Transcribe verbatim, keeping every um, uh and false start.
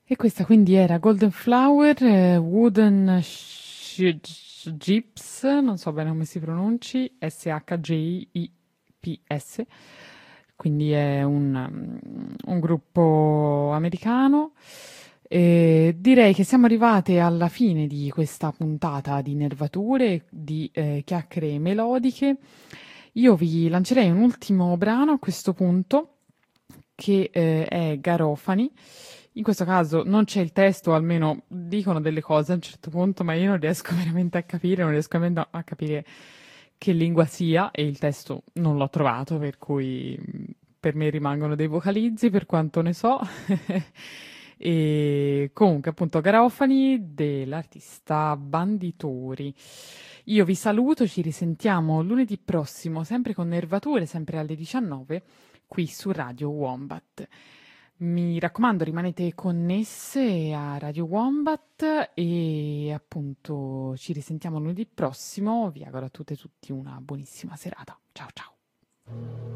E questa quindi era Golden Flower, eh, Wooden Sh- Sh- Gyps, non so bene come si pronunci, S H J I P S, quindi è un, um, un gruppo americano. E direi che siamo arrivate alla fine di questa puntata di nervature, di eh, chiacchiere melodiche. Io vi lancerei un ultimo brano a questo punto, che eh, è Garofani. In questo caso non c'è il testo, o almeno dicono delle cose a un certo punto, ma io non riesco veramente a capire, non riesco nemmeno a capire che lingua sia, e il testo non l'ho trovato, per cui mh, per me rimangono dei vocalizzi per quanto ne so. E comunque, appunto, Garofani dell'artista Banditori. Io vi saluto, ci risentiamo lunedì prossimo, sempre con Nervature, sempre alle diciannove, qui su Radio Wombat. Mi raccomando, rimanete connesse a Radio Wombat e appunto ci risentiamo lunedì prossimo. Vi auguro a tutte e tutti una buonissima serata. Ciao ciao.